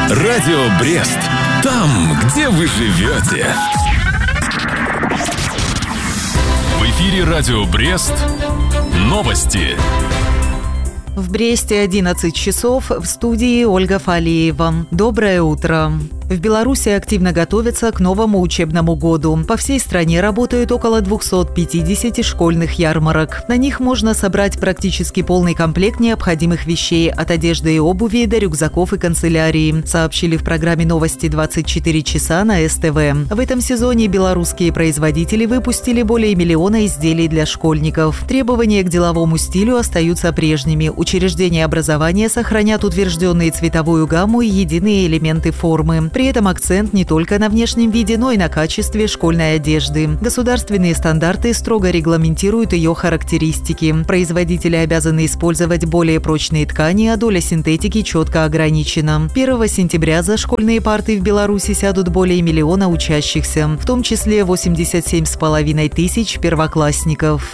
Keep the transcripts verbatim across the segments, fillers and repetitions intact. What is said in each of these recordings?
Радио Брест. Там, где вы живете. В эфире Радио Брест. Новости. В Бресте одиннадцать часов, в студии Ольга Фалеева. Доброе утро. В Беларуси активно готовятся к новому учебному году. По всей стране работают около двести пятьдесят школьных ярмарок. На них можно собрать практически полный комплект необходимых вещей от одежды и обуви до рюкзаков и канцелярии, сообщили в программе «Новости двадцать четыре часа» на эс тэ вэ. В этом сезоне белорусские производители выпустили более миллиона изделий для школьников. Требования к деловому стилю остаются прежними. Учреждения образования сохранят утвержденные цветовую гамму и единые элементы формы. При этом акцент не только на внешнем виде, но и на качестве школьной одежды. Государственные стандарты строго регламентируют ее характеристики. Производители обязаны использовать более прочные ткани, а доля синтетики четко ограничена. первого сентября за школьные парты в Беларуси сядут более миллиона учащихся, в том числе восемьдесят семь с половиной тысяч первоклассников.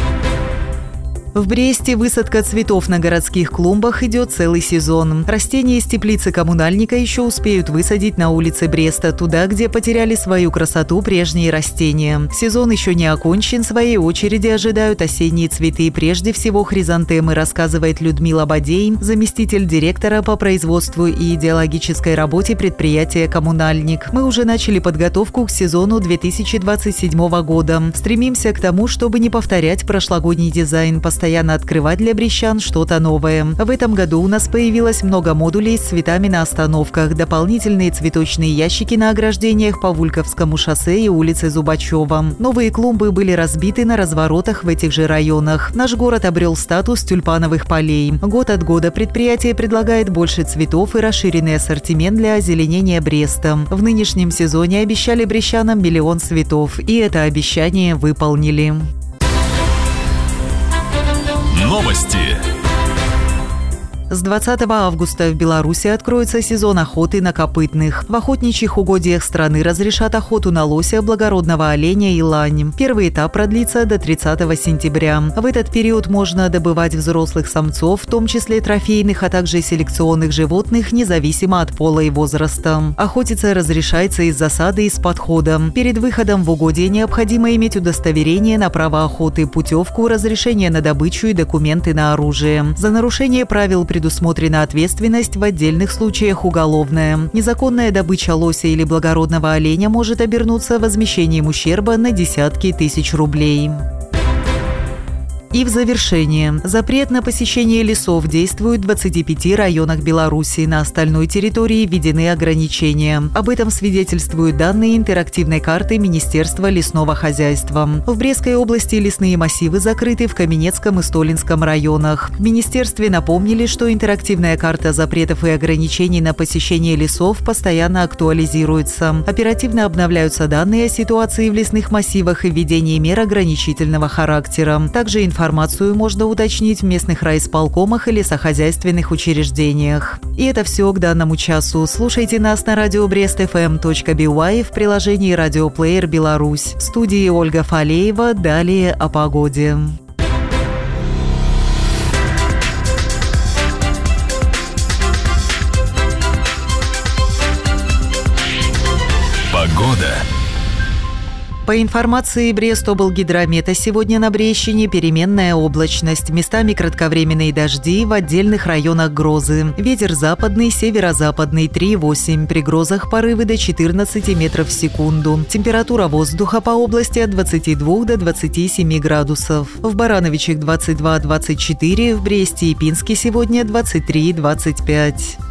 В Бресте высадка цветов на городских клумбах идет целый сезон. Растения из теплицы коммунальника еще успеют высадить на улице Бреста, туда, где потеряли свою красоту прежние растения. Сезон еще не окончен, в своей очереди ожидают осенние цветы, прежде всего хризантемы, рассказывает Людмила Бадей, заместитель директора по производству и идеологической работе предприятия «Коммунальник». Мы уже начали подготовку к сезону две тысячи двадцать седьмого года. Стремимся к тому, чтобы не повторять прошлогодний дизайн, постоянно открывать для брестян что-то новое. В этом году у нас появилось много модулей с цветами на остановках, дополнительные цветочные ящики на ограждениях по Вульковскому шоссе и улице Зубачева. Новые клумбы были разбиты на разворотах в этих же районах. Наш город обрел статус тюльпановых полей. Год от года предприятие предлагает больше цветов и расширенный ассортимент для озеленения Бреста. В нынешнем сезоне обещали брестянам миллион цветов, и это обещание выполнили. Новости. С двадцатого августа в Беларуси откроется сезон охоты на копытных. В охотничьих угодьях страны разрешат охоту на лося, благородного оленя и лань. Первый этап продлится до тридцатого сентября. В этот период можно добывать взрослых самцов, в том числе трофейных, а также селекционных животных, независимо от пола и возраста. Охотиться разрешается из засады и с подхода. Перед выходом в угодье необходимо иметь удостоверение на право охоты, путевку, разрешение на добычу и документы на оружие. За нарушение правил предусмотрена ответственность, в отдельных случаях уголовная. Незаконная добыча лося или благородного оленя может обернуться возмещением ущерба на десятки тысяч рублей. И в завершение. Запрет на посещение лесов действует в двадцати пяти районах Беларуси. На остальной территории введены ограничения. Об этом свидетельствуют данные интерактивной карты Министерства лесного хозяйства. В Брестской области лесные массивы закрыты в Каменецком и Столинском районах. В министерстве напомнили, что интерактивная карта запретов и ограничений на посещение лесов постоянно актуализируется. Оперативно обновляются данные о ситуации в лесных массивах и введении мер ограничительного характера. Также информация Информацию можно уточнить в местных райисполкомах и лесохозяйственных учреждениях. И это все к данному часу. Слушайте нас на радио брест эф эм точка би уай в приложении «Радиоплеер Беларусь». В студии Ольга Фалеева. Далее о погоде. Погода. По информации Брестоблгидромета, сегодня на Брестщине переменная облачность, местами кратковременные дожди, в отдельных районах грозы. Ветер западный, северо-западный три восемь, при грозах порывы до четырнадцати метров в секунду. Температура воздуха по области от двадцати двух до двадцати семи градусов. В Барановичах двадцать два - двадцать четыре, в Бресте и Пинске сегодня двадцать три - двадцать пять.